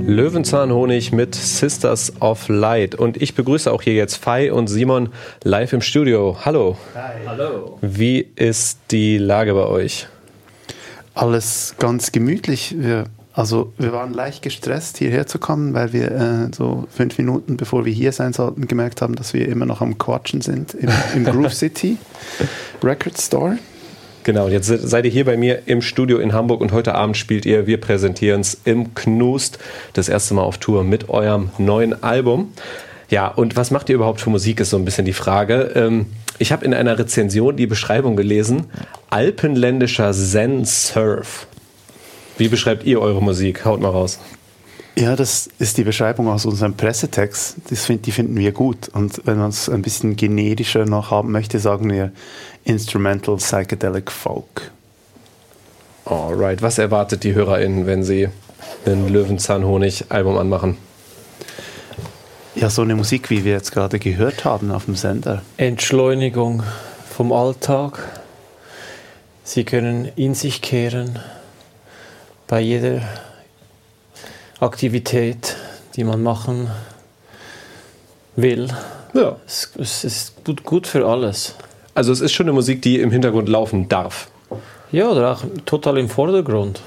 Löwenzahnhonig mit Sisters of Light. Und ich begrüße auch hier jetzt Fei und Simon live im Studio. Hallo. Hi. Hallo. Wie ist die Lage bei euch? Alles ganz gemütlich. Wir waren leicht gestresst, hierher zu kommen, weil wir so 5 Minuten, bevor wir hier sein sollten, gemerkt haben, dass wir immer noch am Quatschen sind im Groove City Record Store. Genau, jetzt seid ihr hier bei mir im Studio in Hamburg und heute Abend spielt ihr, wir präsentieren es im Knust, das erste Mal auf Tour mit eurem neuen Album. Ja, und was macht ihr überhaupt für Musik, ist so ein bisschen die Frage. Ich habe in einer Rezension die Beschreibung gelesen, alpenländischer Zen-Surf. Wie beschreibt ihr eure Musik? Haut mal raus. Ja, das ist die Beschreibung aus unserem Pressetext. Die finden wir gut. Und wenn man es ein bisschen generischer noch haben möchte, sagen wir Instrumental Psychedelic Folk. Alright, was erwartet die HörerInnen, wenn sie ein Löwenzahnhonig-Album anmachen? Ja, so eine Musik, wie wir jetzt gerade gehört haben auf dem Sender. Entschleunigung vom Alltag. Sie können in sich kehren bei jeder Aktivität, die man machen will. Ja. Es ist gut für alles. Also es ist schon eine Musik, die im Hintergrund laufen darf. Ja, oder auch total im Vordergrund.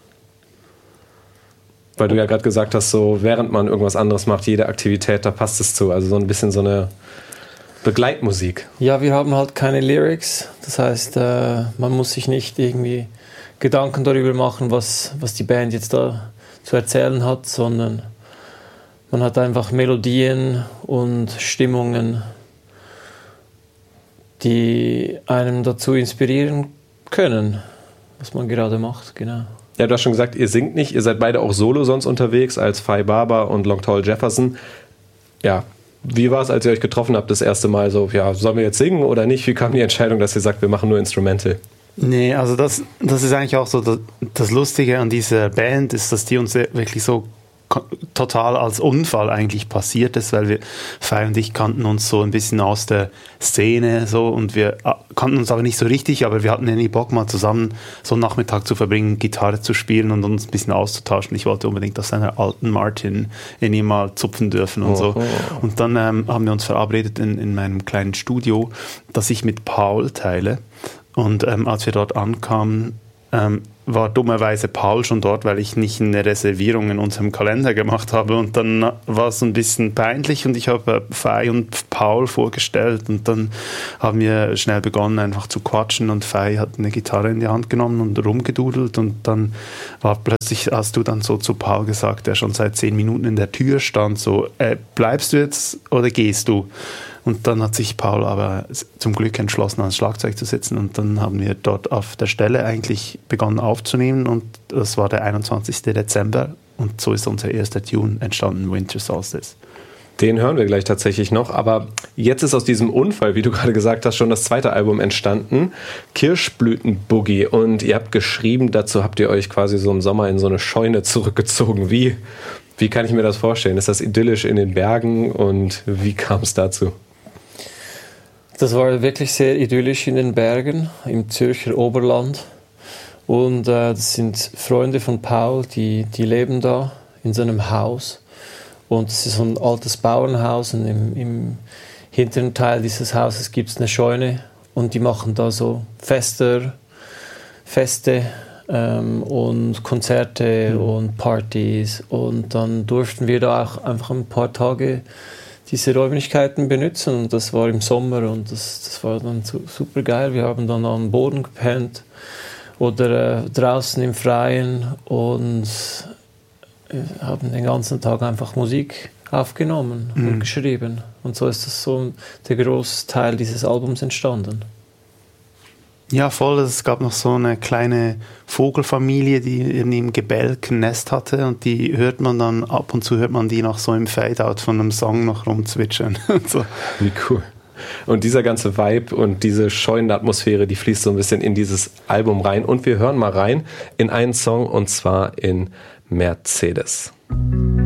Weil du ja gerade gesagt hast, so während man irgendwas anderes macht, jede Aktivität, da passt es zu. Also so ein bisschen so eine Begleitmusik. Ja, wir haben halt keine Lyrics. Das heißt, man muss sich nicht irgendwie Gedanken darüber machen, was die Band jetzt da zu erzählen hat, sondern man hat einfach Melodien und Stimmungen, die einem dazu inspirieren können, was man gerade macht, genau. Ja, du hast schon gesagt, ihr singt nicht, ihr seid beide auch solo sonst unterwegs, als Fei Barber und Long Tall Jefferson. Ja, wie war es, als ihr euch getroffen habt das erste Mal? So, ja, sollen wir jetzt singen oder nicht? Wie kam die Entscheidung, dass ihr sagt, wir machen nur Instrumental? Nee, also das ist eigentlich auch so das Lustige an dieser Band, ist, dass die uns wirklich so total als Unfall eigentlich passiert ist, weil Fei und ich kannten uns so ein bisschen aus der Szene so und wir kannten uns aber nicht so richtig, aber wir hatten irgendwie Bock mal zusammen so einen Nachmittag zu verbringen, Gitarre zu spielen und uns ein bisschen auszutauschen. Ich wollte unbedingt aus seiner alten Martin irgendwie mal zupfen dürfen und so. Und dann haben wir uns verabredet in meinem kleinen Studio, das ich mit Paul teile. Und als wir dort ankamen, war dummerweise Paul schon dort, weil ich nicht eine Reservierung in unserem Kalender gemacht habe. Und dann war es ein bisschen peinlich und ich habe Fei und Paul vorgestellt. Und dann haben wir schnell begonnen, einfach zu quatschen. Und Fei hat eine Gitarre in die Hand genommen und rumgedudelt. Und dann war plötzlich, hast du dann so zu Paul gesagt, der schon seit 10 Minuten in der Tür stand, so, bleibst du jetzt oder gehst du? Und dann hat sich Paul aber zum Glück entschlossen, ans Schlagzeug zu sitzen. Und dann haben wir dort auf der Stelle eigentlich begonnen aufzunehmen. Und das war der 21. Dezember. Und so ist unser erster Tune entstanden, Winter Solstice. Den hören wir gleich tatsächlich noch. Aber jetzt ist aus diesem Unfall, wie du gerade gesagt hast, schon das zweite Album entstanden. Kirschblütenboogie. Und ihr habt geschrieben, dazu habt ihr euch quasi so im Sommer in so eine Scheune zurückgezogen. Wie kann ich mir das vorstellen? Ist das idyllisch in den Bergen? Und wie kam es dazu? Das war wirklich sehr idyllisch in den Bergen, im Zürcher Oberland. Und das sind Freunde von Paul, die leben da in so einem Haus. Und es ist so ein altes Bauernhaus und im hinteren Teil dieses Hauses gibt es eine Scheune. Und die machen da so Feste und Konzerte und Partys. Und dann durften wir da auch einfach ein paar Tage diese Räumlichkeiten benutzen und das war im Sommer und das war dann super geil. Wir haben dann am Boden gepennt oder draußen im Freien und haben den ganzen Tag einfach Musik aufgenommen und geschrieben. Und so ist das so der Großteil dieses Albums entstanden. Ja, voll. Es gab noch so eine kleine Vogelfamilie, die im Gebälk ein Nest hatte und die hört man dann, ab und zu hört man die noch so im Fade-Out von einem Song noch rumzwitschern. So. Wie cool. Und dieser ganze Vibe und diese scheunende Atmosphäre, die fließt so ein bisschen in dieses Album rein. Und wir hören mal rein in einen Song und zwar in Mercedes.